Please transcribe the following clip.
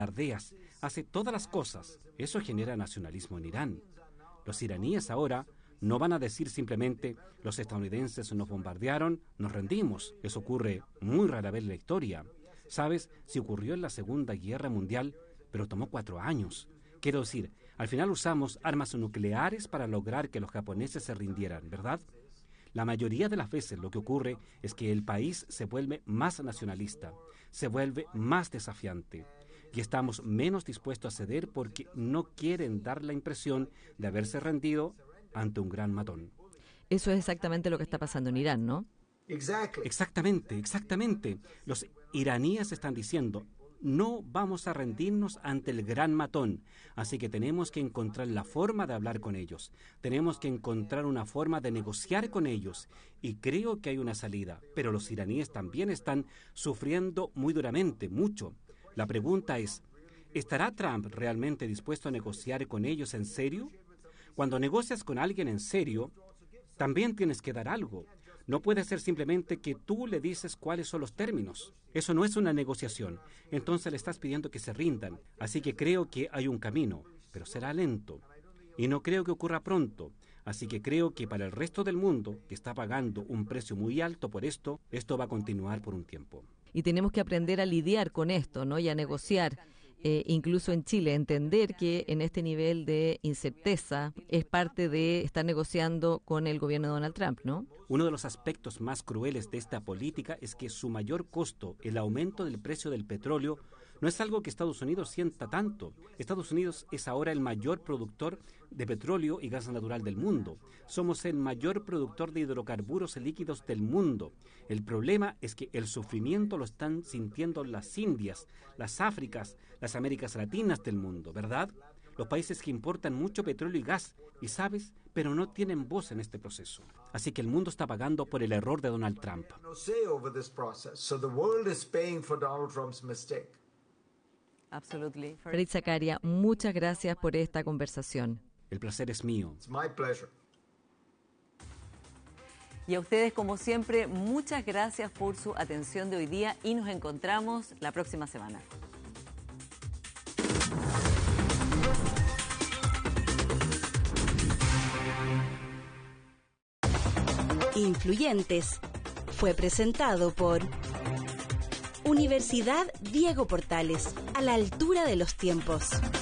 bombardeas, hace todas las cosas. Eso genera nacionalismo en Irán. Los iraníes ahora no van a decir simplemente, los estadounidenses nos bombardearon, nos rendimos. Eso ocurre muy rara vez en la historia. ¿Sabes? Si ocurrió en la Segunda Guerra Mundial, pero tomó 4 años. Quiero decir, al final usamos armas nucleares para lograr que los japoneses se rindieran, ¿verdad? La mayoría de las veces lo que ocurre es que el país se vuelve más nacionalista, se vuelve más desafiante. Y estamos menos dispuestos a ceder porque no quieren dar la impresión de haberse rendido ante un gran matón. Eso es exactamente lo que está pasando en Irán, ¿no? Exactamente. Los iraníes están diciendo, no vamos a rendirnos ante el gran matón, así que tenemos que encontrar la forma de hablar con ellos, tenemos que encontrar una forma de negociar con ellos, y creo que hay una salida, pero los iraníes también están sufriendo muy duramente, mucho. La pregunta es, ¿estará Trump realmente dispuesto a negociar con ellos en serio? Cuando negocias con alguien en serio, también tienes que dar algo. No puede ser simplemente que tú le dices cuáles son los términos. Eso no es una negociación. Entonces le estás pidiendo que se rindan. Así que creo que hay un camino, pero será lento. Y no creo que ocurra pronto. Así que creo que para el resto del mundo, que está pagando un precio muy alto por esto va a continuar por un tiempo. Y tenemos que aprender a lidiar con esto, ¿no? Y a negociar. Incluso en Chile, entender que en este nivel de incerteza es parte de estar negociando con el gobierno de Donald Trump, ¿no? Uno de los aspectos más crueles de esta política es que su mayor costo, el aumento del precio del petróleo, no es algo que Estados Unidos sienta tanto. Estados Unidos es ahora el mayor productor de petróleo y gas natural del mundo. Somos el mayor productor de hidrocarburos líquidos del mundo. El problema es que el sufrimiento lo están sintiendo las Indias, las Áfricas, las Américas Latinas del mundo, ¿verdad? Los países que importan mucho petróleo y gas, y sabes, pero no tienen voz en este proceso. Así que el mundo está pagando por el error de Donald Trump. Fareed Zakaria, muchas gracias por esta conversación. El placer es mío. Y a ustedes, como siempre, muchas gracias por su atención de hoy día y nos encontramos la próxima semana. Influyentes fue presentado por Universidad Diego Portales, a la altura de los tiempos.